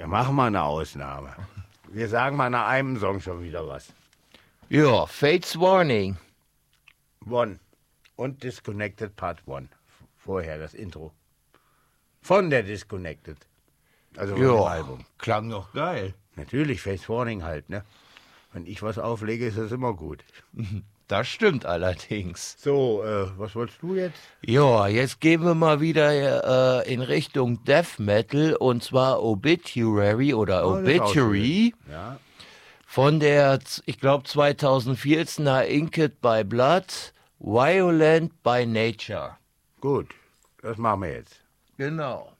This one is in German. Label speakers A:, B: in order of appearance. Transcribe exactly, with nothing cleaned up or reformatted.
A: Ja, machen wir eine Ausnahme. Wir sagen mal nach einem Song schon wieder was.
B: Ja, Fates Warning.
A: One und Disconnected Part One. Vorher das Intro. Von der Disconnected. Also von dem
B: Ja,
A: Album.
B: klang doch geil.
A: Natürlich, Face Warning halt, ne? Wenn ich was auflege, ist das immer gut.
B: Das stimmt allerdings.
A: So, äh, was wolltest du jetzt?
B: Ja, jetzt gehen wir mal wieder äh, in Richtung Death Metal und zwar Obituary oder
A: Oh, das ist auch
B: Obituary
A: schön. Ja.
B: von der, ich glaube, zweitausendvierzehner Inked by Blood, Violent by Nature.
A: Gut, das machen wir jetzt.
B: Genau.